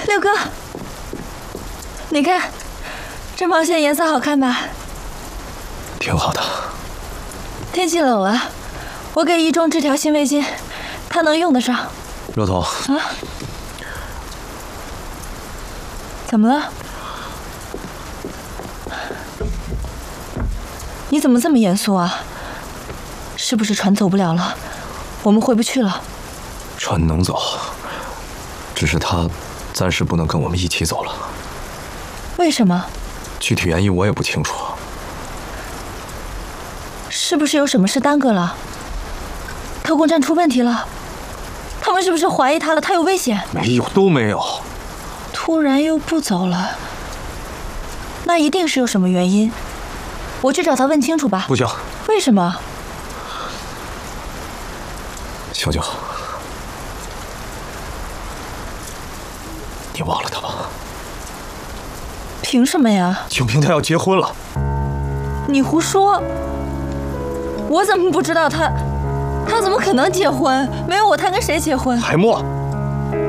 六哥，你看，这毛线颜色好看吧？ 挺好的。 天气冷了，我给一中织条新围巾，他能用得上。 若彤。 啊？怎么了？你怎么这么严肃啊？是不是船走不了了？我们回不去了。 船能走，只是他暂时不能跟我们一起走了。 为什么？ 具体原因我也不清楚。 是不是有什么事耽搁了？特工站出问题了？他们是不是怀疑他了？他有危险？ 没有，都没有。 突然又不走了，那一定是有什么原因。我去找他问清楚吧。 不行。 为什么？ 小九，你忘了他吧？ 凭什么呀？ 景平他要结婚了。 你胡说！我怎么不知道他怎么可能结婚？没有我，他跟谁结婚？ 海默。